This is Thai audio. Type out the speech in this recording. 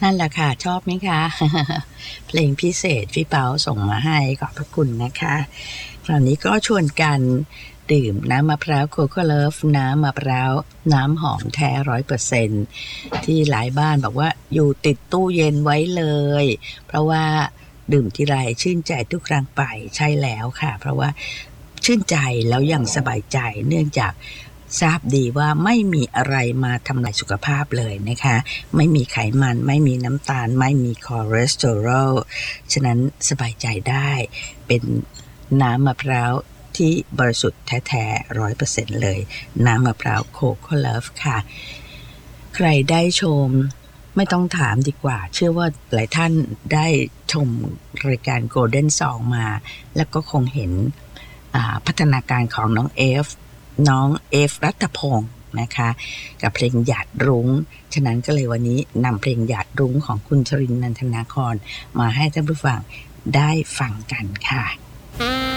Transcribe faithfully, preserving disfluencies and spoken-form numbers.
นั่นแหละค่ะชอบไหมคะ เพลงพิเศษพี่เปาส่งมาให้ขอบพระคุณนะคะคราวนี้ก็ชวนกันดื่มน้ำมะพร้าวโคโค่เลิฟน้ำมะพร้าวน้ำหอมแท้ร้อยเปอร์เซ็นต์ที่หลายบ้านบอกว่าอยู่ติดตู้เย็นไว้เลยเพราะว่าดื่มทีไรชื่นใจทุกครั้งไปใช่แล้วค่ะเพราะว่าชื่นใจแล้วยังสบายใจเนื่องจากทราบดีว่าไม่มีอะไรมาทำลายสุขภาพเลยนะคะไม่มีไขมันไม่มีน้ำตาลไม่มีคอเลสเตอรอลฉะนั้นสบายใจได้เป็นน้ำมะพร้าวที่บริสุทธิ์แท้ๆ ร้อยเปอร์เซ็นต์ เลยน้ำมะพร้าวโคโค่เลิฟค่ะใครได้ชมไม่ต้องถามดีกว่าเชื่อว่าหลายท่านได้ชมรายการ Golden Song มาแล้วก็คงเห็นพัฒนาการของน้องเอฟน้องเอฟรัตพงศ์นะคะกับเพลงหยาดรุ้งฉะนั้นก็เลยวันนี้นำเพลงหยาดรุ้งของคุณชรินทร์ นันทนาครมาให้ท่านผู้ฟังได้ฟังกันค่ะ